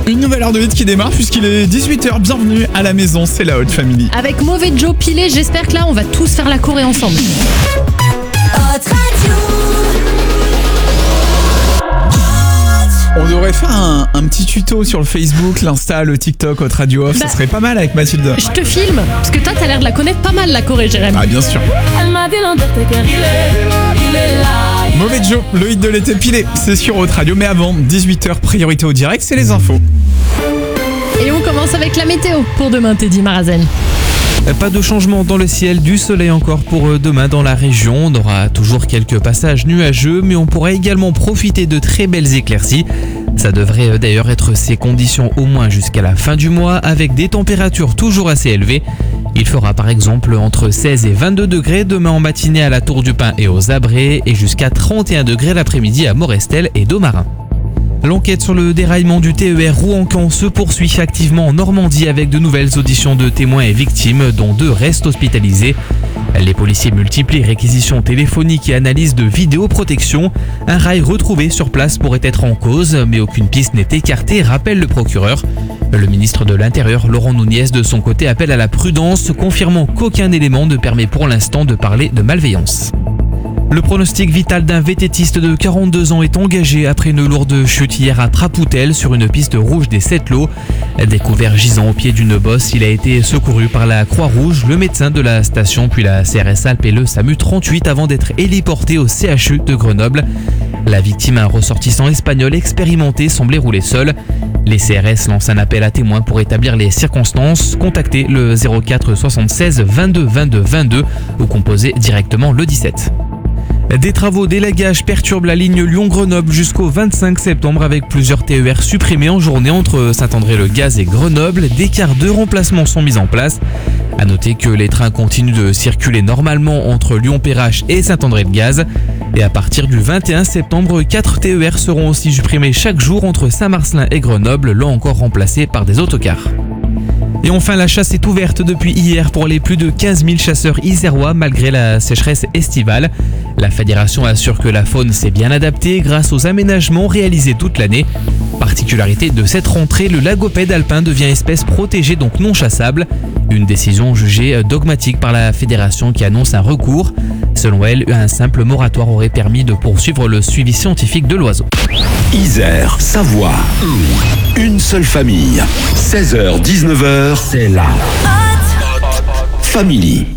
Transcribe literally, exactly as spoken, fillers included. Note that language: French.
Une nouvelle heure de hit qui démarre puisqu'il est dix-huit heures. Bienvenue à la maison, c'est la Hot Family. Avec Mauvais Joe pilé, j'espère que là on va tous faire la Corée ensemble. On devrait faire un, un petit tuto sur le Facebook, l'Insta, le TikTok, Hot Radio Off. Bah, ça serait pas mal avec Mathilde. Je te filme, parce que toi t'as l'air de la connaître pas mal la Corée, Jérémy. Ah bien sûr. Mauvais Joe, le hit de l'été pilé, c'est sur Hot Radio. Mais avant, dix-huit heures, priorité au direct, c'est les infos. Et on commence avec la météo pour demain, Teddy Marazen. Pas de changement dans le ciel, du soleil encore pour demain dans la région. On aura toujours quelques passages nuageux, mais on pourra également profiter de très belles éclaircies. Ça devrait d'ailleurs être ces conditions au moins jusqu'à la fin du mois, avec des températures toujours assez élevées. Il fera par exemple entre seize et vingt-deux degrés demain en matinée à la Tour du Pin et aux Abrets, et jusqu'à trente et un degrés l'après-midi à Morestel et Domarin. L'enquête sur le déraillement du T E R Rouen-Caen se poursuit activement en Normandie avec de nouvelles auditions de témoins et victimes, dont deux restent hospitalisés. Les policiers multiplient réquisitions téléphoniques et analyses de vidéoprotection. Un rail retrouvé sur place pourrait être en cause, mais aucune piste n'est écartée, rappelle le procureur. Le ministre de l'Intérieur, Laurent Nunez, de son côté, appelle à la prudence, confirmant qu'aucun élément ne permet pour l'instant de parler de malveillance. Le pronostic vital d'un vététiste de quarante-deux ans est engagé après une lourde chute hier à Trapoutel sur une piste rouge des Sept-Lots. Découvert gisant au pied d'une bosse, il a été secouru par la Croix-Rouge, le médecin de la station, puis la C R S Alpes et le SAMU trente-huit avant d'être héliporté au C H U de Grenoble. La victime, un ressortissant espagnol expérimenté, semblait rouler seul. Les C R S lancent un appel à témoins pour établir les circonstances. Contactez le zéro quatre soixante-seize vingt-deux vingt-deux vingt-deux ou composez directement le dix-sept. Des travaux d'élagage perturbent la ligne Lyon-Grenoble jusqu'au vingt-cinq septembre avec plusieurs T E R supprimés en journée entre Saint-André-le-Gaz et Grenoble. Des quarts de remplacement sont mis en place. A noter que les trains continuent de circuler normalement entre Lyon-Perrache et Saint-André-le-Gaz. Et à partir du vingt et un septembre, quatre T E R seront aussi supprimés chaque jour entre Saint-Marcellin et Grenoble, là encore remplacés par des autocars. Et enfin, la chasse est ouverte depuis hier pour les plus de quinze mille chasseurs isérois malgré la sécheresse estivale. La fédération assure que la faune s'est bien adaptée grâce aux aménagements réalisés toute l'année. Particularité de cette rentrée, le lagopède alpin devient espèce protégée, donc non chassable. Une décision jugée dogmatique par la fédération qui annonce un recours. Selon elle, un simple moratoire aurait permis de poursuivre le suivi scientifique de l'oiseau. Isère, Savoie, une seule famille. seize heures dix-neuf heures, c'est la Hot Family.